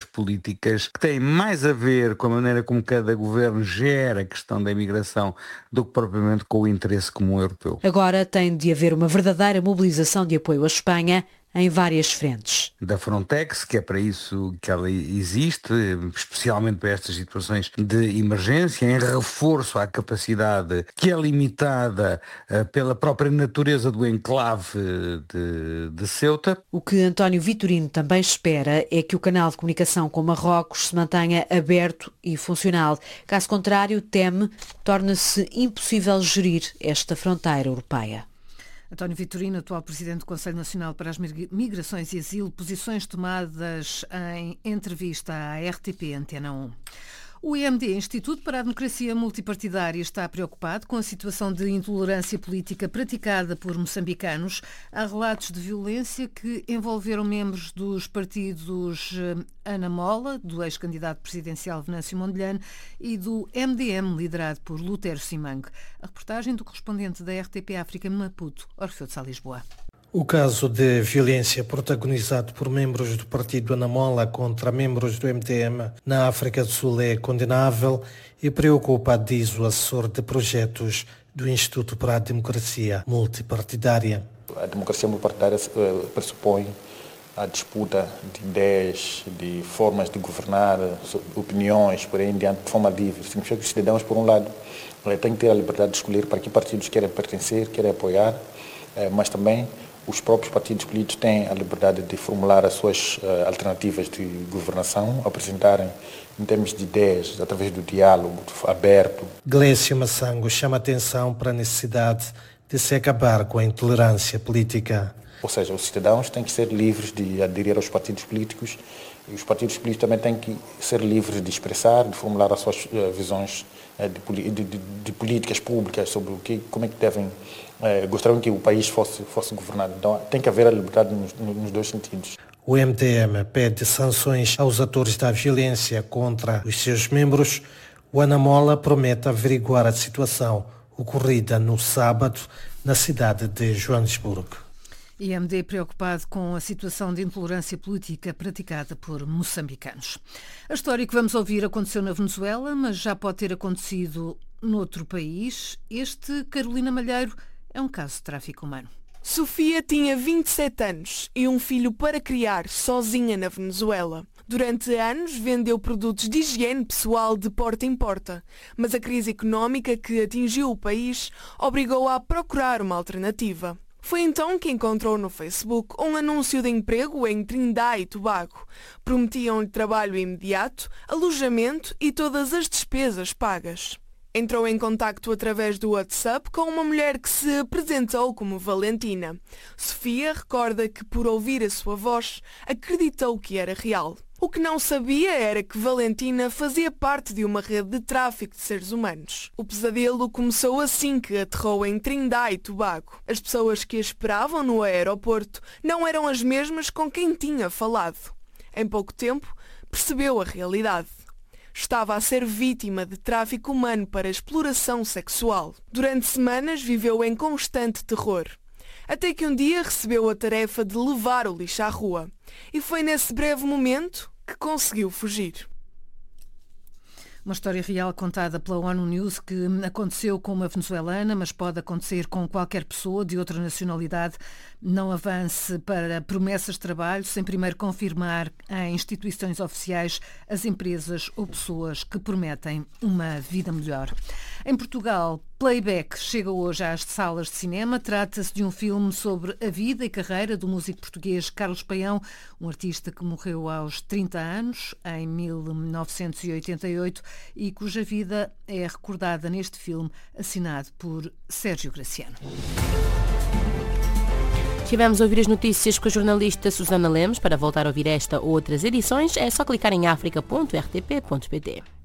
políticas que têm mais a ver com a maneira como cada governo gera a questão da imigração do que propriamente com o interesse comum europeu. Agora tem de haver uma verdadeira mobilização de apoio à Espanha em várias frentes. Da Frontex, que é para isso que ela existe, especialmente para estas situações de emergência, em reforço à capacidade que é limitada pela própria natureza do enclave de Ceuta. O que António Vitorino também espera é que o canal de comunicação com Marrocos se mantenha aberto e funcional. Caso contrário, teme, torna-se impossível gerir esta fronteira europeia. António Vitorino, atual Presidente do Conselho Nacional para as Migrações e Asilo, posições tomadas em entrevista à RTP Antena 1. O IMD, Instituto para a Democracia Multipartidária, está preocupado com a situação de intolerância política praticada por moçambicanos. Há relatos de violência que envolveram membros dos partidos Ana Mola, do ex-candidato presidencial Venâncio Mondlane, e do MDM, liderado por Lutero Simango. A reportagem do correspondente da RTP África em Maputo, Orfeu de Sá, Lisboa. O caso de violência protagonizado por membros do partido Anamola contra membros do MDM na África do Sul é condenável e preocupa, diz o assessor de projetos do Instituto para a Democracia Multipartidária. A democracia multipartidária pressupõe a disputa de ideias, de formas de governar, opiniões, por aí em diante, de forma livre. Significa que os cidadãos, por um lado, têm que ter a liberdade de escolher para que partidos querem pertencer, querem apoiar, mas também os próprios partidos políticos têm a liberdade de formular as suas alternativas de governação, apresentarem em termos de ideias, através do diálogo aberto. Glécio Massango chama a atenção para a necessidade de se acabar com a intolerância política. Ou seja, os cidadãos têm que ser livres de aderir aos partidos políticos e os partidos políticos também têm que ser livres de expressar, de formular as suas visões de políticas públicas sobre como é que devem gostariam que o país fosse governado. Então tem que haver a liberdade nos dois sentidos. O MDM pede sanções aos atores da violência contra os seus membros. O Anamola promete averiguar a situação ocorrida no sábado na cidade de Joanesburgo. IMD preocupado com a situação de intolerância política praticada por moçambicanos. A história que vamos ouvir aconteceu na Venezuela, mas já pode ter acontecido noutro país. Este, Carolina Malheiro, é um caso de tráfico humano. Sofia tinha 27 anos e um filho para criar sozinha na Venezuela. Durante anos vendeu produtos de higiene pessoal de porta em porta, mas a crise económica que atingiu o país obrigou-a a procurar uma alternativa. Foi então que encontrou no Facebook um anúncio de emprego em Trindade e Tobago. Prometiam-lhe trabalho imediato, alojamento e todas as despesas pagas. Entrou em contacto através do WhatsApp com uma mulher que se apresentou como Valentina. Sofia recorda que, por ouvir a sua voz, acreditou que era real. O que não sabia era que Valentina fazia parte de uma rede de tráfico de seres humanos. O pesadelo começou assim que aterrou em Trindade e Tobago. As pessoas que a esperavam no aeroporto não eram as mesmas com quem tinha falado. Em pouco tempo, percebeu a realidade. Estava a ser vítima de tráfico humano para exploração sexual. Durante semanas viveu em constante terror. Até que um dia recebeu a tarefa de levar o lixo à rua. E foi nesse breve momento que conseguiu fugir. Uma história real contada pela ONU News que aconteceu com uma venezuelana, mas pode acontecer com qualquer pessoa de outra nacionalidade. Não avance para promessas de trabalho sem primeiro confirmar em instituições oficiais as empresas ou pessoas que prometem uma vida melhor. Em Portugal, Playback chega hoje às salas de cinema. Trata-se de um filme sobre a vida e carreira do músico português Carlos Paião, um artista que morreu aos 30 anos, em 1988, e cuja vida é recordada neste filme, assinado por Sérgio Graciano. Tivemos a ouvir as notícias com a jornalista Susana Lemos. Para voltar a ouvir esta ou outras edições, é só clicar em africa.rtp.pt.